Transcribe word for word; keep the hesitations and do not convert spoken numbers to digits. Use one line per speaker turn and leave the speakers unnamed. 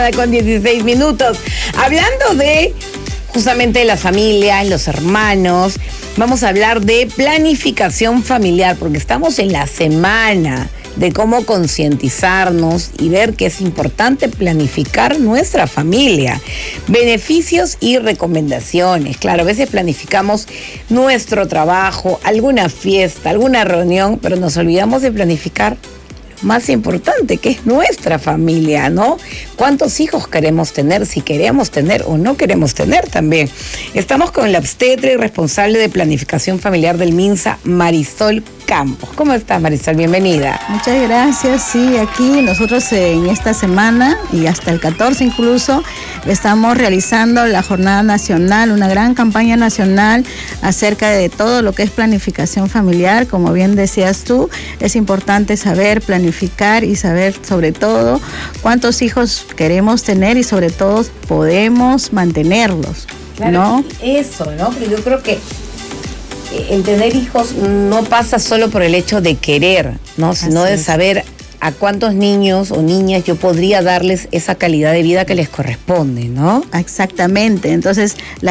Con dieciséis minutos. Hablando de justamente la familia, los hermanos, vamos a hablar de planificación familiar, porque estamos en la semana de cómo concientizarnos y ver que es importante planificar nuestra familia. Beneficios y recomendaciones. Claro, a veces planificamos nuestro trabajo, alguna fiesta, alguna reunión, pero nos olvidamos de planificar más importante, que es nuestra familia, ¿no? ¿Cuántos hijos queremos tener? Si queremos tener o no queremos tener también. Estamos con la obstetra y responsable de planificación familiar del MINSA, Marisol Campos. ¿Cómo estás, Marisol? Bienvenida.
Muchas gracias. Sí, aquí nosotros en esta semana y hasta el catorce incluso estamos realizando la jornada nacional, una gran campaña nacional acerca de todo lo que es planificación familiar. Como bien decías tú, es importante saber planificar y saber sobre todo cuántos hijos queremos tener y sobre todo podemos mantenerlos,
claro,
¿no?
Eso, ¿no? Pero yo creo que el tener hijos no pasa solo por el hecho de querer, ¿no? Sino de saber a cuántos niños o niñas yo podría darles esa calidad de vida que les corresponde, ¿no?
Exactamente. Entonces, la